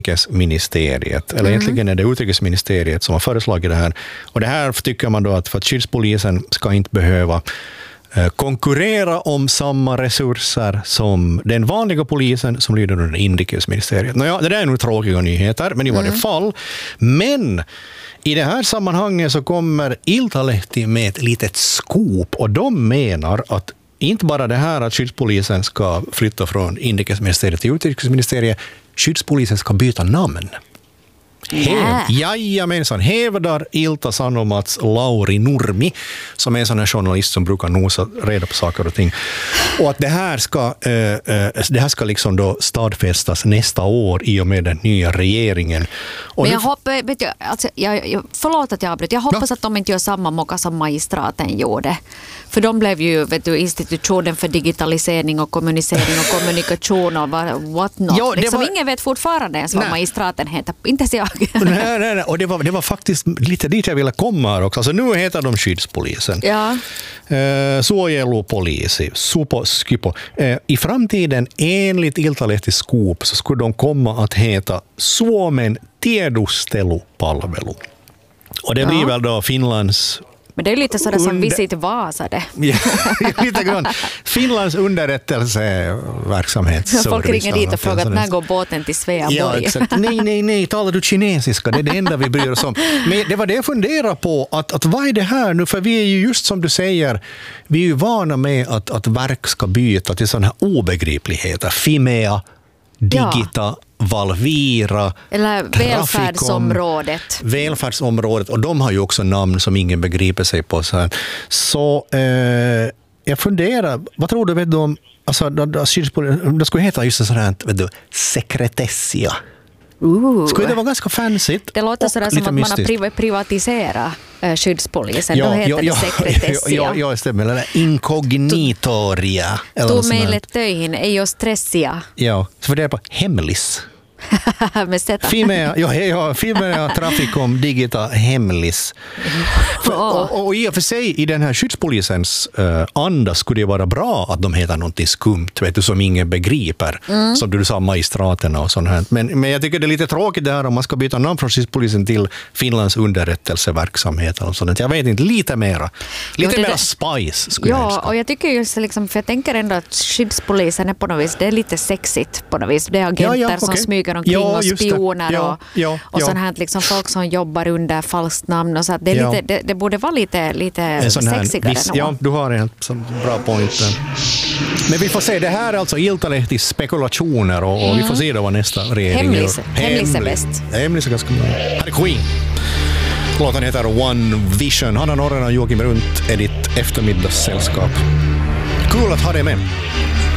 utrikesministeriet, eller egentligen är det utrikesministeriet som har föreslagit det här. Och det här tycker man då att för att skyddspolisen ska inte behöva konkurrera om samma resurser som den vanliga polisen som lyder under inrikesministeriet. Nåja, det där är nog tråkiga nyheter, men i varje fall. Men i det här sammanhanget så kommer Iltalehti med ett litet skop, och de menar att inte bara det här att skyddspolisen ska flytta från inrikesministeriet till utrikesministeriet, skyddspolisen ska byta namn. Jajamensan, hävdar Ilta Sanomats Lauri Nurmi, som är en sån här journalist som brukar nosa reda på saker och ting. Och att det här ska liksom då stadfästas nästa år i och med den nya regeringen. Och men jag hoppas, förlåt att jag avbryter, jag hoppas att de inte gör samma mocka som magistraten gjorde. För de blev ju, institutionen för digitalisering och kommunicering och kommunikation och what not. Ja, liksom ingen vet fortfarande ens vad magistraten heter. Inte så jag. Nej. Och det var faktiskt lite dit jag ville komma här också. Alltså nu heter de skyddspolisen. Ja. Suojelupoliisi, Supo. I framtiden, enligt Iltalehti Skop, så skulle de komma att heta Suomen tiedustelupalvelu. Och det blir väl då Finlands... Men det är lite sådär som Visit Vasa det. Ja, lite grann. Finlands underrättelseverksamhet. Folk ringer dit och frågar när går båten till Sveaborg. Ja, exakt. Nej, talar du kinesiska? Det är det enda vi bryr oss om. Men det var det jag funderade på, att vad är det här nu? För vi är ju just som du säger, vi är ju vana med att verk ska byta till sådana här obegripligheter. Fimea, Digita, Valvira, eller välfärdsområdet, och de har ju också namn som ingen begriper sig på. Så jag funderar, vad tror du, vet du om, alltså, det skulle heta just så här, vet du, sekretessia. Skulle det vara ganska fancyt? Det låter sådär som att mystiskt. Man har privatiserat skyddspolisen. Då heter det sekretessia. Ja, stämmer. Eller inkognitoria. Tog mejlet töihin, ei ole stressia. Ja, så det är på hemlis. Med sätta. Fimea Traficom Digita hemlis. Och i och för sig i den här skyddspolisens anda skulle det vara bra att de heter någonting skumt, vet du, som ingen begriper. Som du sa, magistraterna och sånt här. Men jag tycker det är lite tråkigt det här om man ska byta namn från skyddspolisen till Finlands underrättelseverksamhet och sånt. Jag vet inte, lite mera spice skulle jag helst. Och jag tycker just liksom, för jag tänker ändå att skyddspolisen är på något vis, det är lite sexigt på något vis. Det är agenter som smyger omkring och spioner och sånt här liksom folk som jobbar under falskt namn och så att det är lite, det borde vara lite sexigare. Ja, du har en bra point. Men vi får se, det här är alltså Iltalehtis spekulationer och vi får se då vad nästa regering gör. Hemlis är bäst. Hemlis är ganska bra. Här är Queen. Låten heter One Vision. Hanna Norren och Joakim Runt är ditt eftermiddagssällskap. Kul att ha dig med.